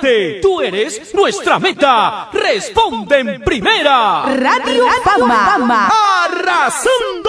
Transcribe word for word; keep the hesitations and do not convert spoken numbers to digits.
grande. Tú eres nuestra meta. Responde en primera. Radio Fama. ¡Arrasando!